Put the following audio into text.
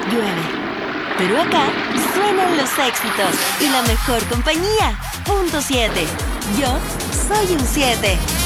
llueve. Pero acá suenan los éxitos y la mejor compañía. Punto 7. Yo soy un 7.